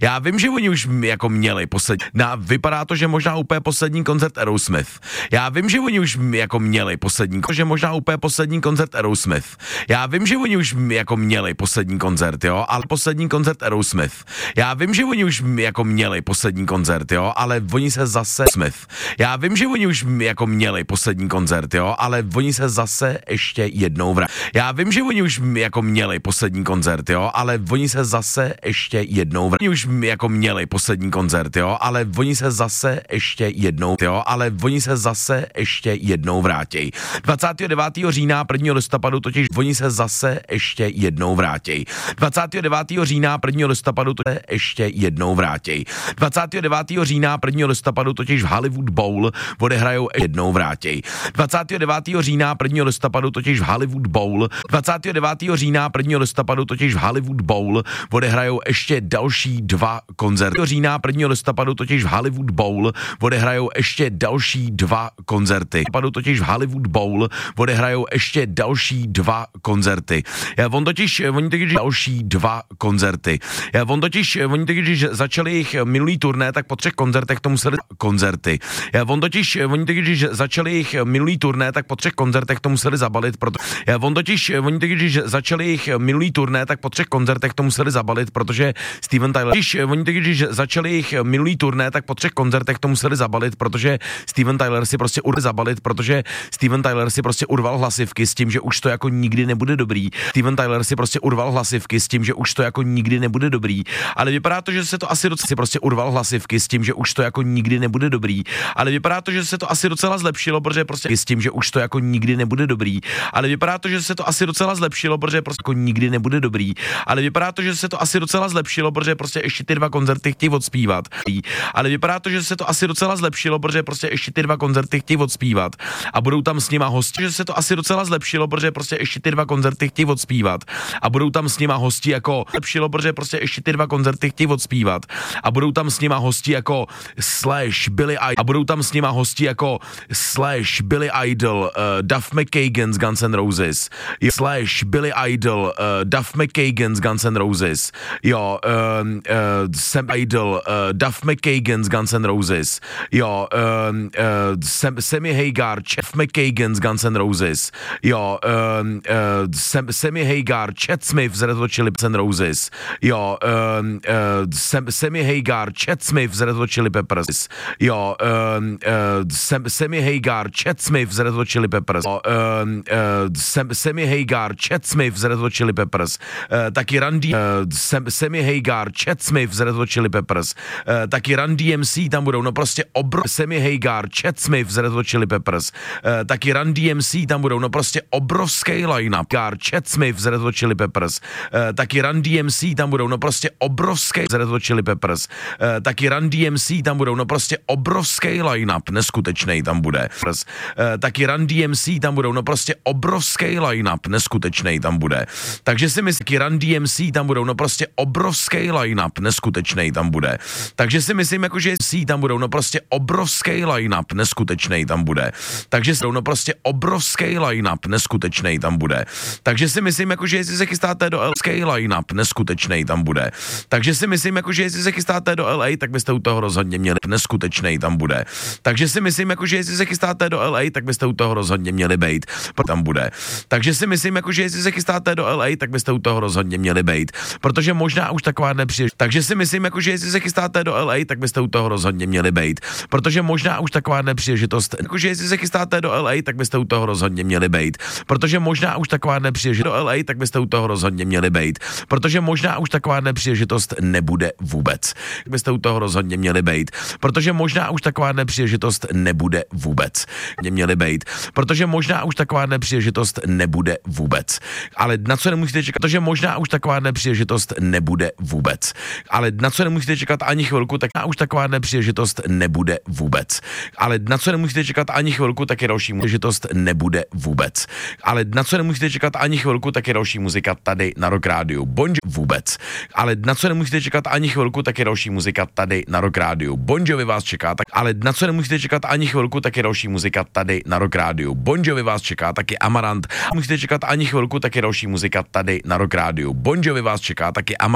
Já vím, že oni už jako měli poslední, vypadá to, že možná úplně poslední koncert Aerosmith. Já vím, že oni už jako měli poslední, že možná úplně poslední koncert Aerosmith. Já vím, že oni už jako měli poslední koncert, jo, ale poslední koncert Aerosmith. Já vím, že oni už jako měli poslední koncert, jo, ale oni se zase Smith. Já vím, že oni už jako měli poslední koncert, jo, ale oni se zase ještě jednou vrátí. Já vím, že oni už jako měli poslední koncert, jo, ale oni se zase ještě jednou vrátí. Oni už jako měli poslední koncert, jo, ale oni se zase ještě jednou, jo, ale oni se zase ještě jednou vrátí. 29. října 1. listopadu totiž oni se zase ještě jednou vrátí. 29. října 1. listopadu totiž ještě jednou vrátí. 29. října 1. listopadu totiž v Hollywood Bowl odehrajou jednou vrátí. 29. října 1. listopadu totiž v Hollywood Bowl 29. října 1. listopadu totiž v Hollywood Bowl odehrajou ještě další dva koncerty. Října 1. listopadu totiž v Hollywood Bowl odehrajou ještě další dva koncerty. Totiž v Hollywood Bowl odehrajou ještě další dva koncerty. Oni totiž další dva koncerty. Oni totiž začali jich minulý turné, tak po 3 koncertech to museli koncerty. Oni totiž začali jich minulý turné, tak po 3 koncertech to museli zabalit, oni totiž začali jich minulý turné, tak po 3 koncertech to museli zabalit, protože Steven Tyler, oni totiž začali jich minulý turné, tak po 3 koncertech to museli zabalit, protože Steven Tyler si prostě urval hlasivky s tím, že už to jako nikdy nebude dobrý. Steven Tyler si prostě urval hlasivky s tím, že už to jako nikdy nebude dobrý. Ale vypadá to, že se to asi docela prostě urval hlasivky s tím, že už to jako nikdy nebude dobrý. Ale vypadá to, že se to asi docela zlepšilo, protože prostě s tím, že už to jako nikdy nebude dobrý. Ale vypadá to, že se to asi docela zlepšilo, protože prostě jako nikdy nebude dobrý. Ale vypadá to, že se to asi docela zlepšilo, protože prostě ještě ty 2 koncerty chtějí odspívat. Ale vypadá to, že se to asi docela zlepšilo, protože prostě ještě ty 2 koncerty chtějí odspívat. A budou tam s nima hosti, že se to asi docela zlepšilo, protože prostě ještě ty 2 koncerty chtějí odspívat. A budou tam s nima hosti jako zlepšilo, protože prostě ještě ty 2 koncerty chtějí odspívat. A budou tam s nima hosti jako Slash, Billy Idol. A budou tam s nima hosti jako Slash, Billy Idol, Duff McKagan z Guns N' Roses. Slash, Billy Idol, Duff McKagan z Guns N' Roses. Jo, Sam Idol, Duff McKagan z Guns N' Roses. Jo, Sammy Hagar, Jeff McKagan z Guns N' Roses. Jo, Sammy Hagar, Chad Smith z Red Hot Chili Peppers. Jo, Sammy Hagar, Chad Smith z Red Hot Chili Peppers. Jo, Sammy Hagar, Chad Smith z Red Hot Chili Peppers. Sammy Hagar, Chad Smith z Red Hot Chili Peppers. Taky Randy, Sammy Hagar, Chad Smith z Red Hot Chili Peppers. Taky Randy MC tam budou, no prostě Sammy Hagar, Chad Smith z Red Hot Chili Peppers. Taky Randy MC tam budou, no prostě obrovský line-up. Chad Smith z Red Hot Chili Peppers. Taky Randy MC tam budou, no prostě obrovský z Red Hot Chili Peppers. Taky Randy MC tam budou, no prostě obrovský line-up, neskutečnej tam bude. Taky Randy MC tam budou, no prostě obrovský line-up, neskutečnej tam bude. Takže si myslím, taky Randy MC tam budou, no prostě obrovský line-up, neskutečnej tam bude. Takže si myslím, jako že MC tam budou, no prostě obrovský line-up, neskutečnej tam bude. Takže no prostě obrovský line-up, neskutečnej tam bude. Takže si myslím, jako že jestli se chystáte do LA, line-up, neskutečnej tam bude. Takže si myslím, jako že jestli se chystáte do LA, tak byste u toho rozhodně měli, neskutečnej tam bude. Takže si myslím, jako že jestli se chystáte do LA, tak byste u toho rozhodně měli bejt, tam bude. Takže si myslím, jako že jestli se chystáte do LA, tak byste u toho rozhodně měli bejt, protože možná už taková nepříležitost. Takže si myslím, jako že jestli se chystáte do LA, tak byste u toho rozhodně měli bejt, protože možná už taková nepříležitost. Jako že jestli se chystáte do LA, tak byste u toho rozhodně měli bejt, protože možná už taková nepříležitost. Do LA, tak byste u toho rozhodně měli bejt, protože možná už taková nepříležitost nebude vůbec. Byste u toho rozhodně měli bejt, protože možná už taková nepříležitost nebude vůbec. Měli bejt, protože možná už taková nepříležitost nebude vůbec. Ale na co nemusíte čekat, protože možná už taková nepříležitost nebude vůbec. Ale na co nemusíte čekat ani chvilku, tak už taková nepříležitost nebude vůbec. Ale na co nemusíte čekat ani chvilku, tak je další příležitost nebude vůbec. Ale na co nemusíte čekat ani chvilku, tak je další muzika tady na Rock Rádiu. Bon vůbec. Ale na co nemusíte čekat ani chvilku, tak je další muzika tady na Rock Rádiu. Bon Jovi vás čeká, tak ale na co nemusíte čekat ani chvilku, tak je další muzika tady na Rock Rádiu. Bon Jovi vás čeká, taky Amarant. Musíte čekat ani chvilku, tak je další muzika tady na Rock Rádiu. Bon Jovi vás čeká, taky Amarant.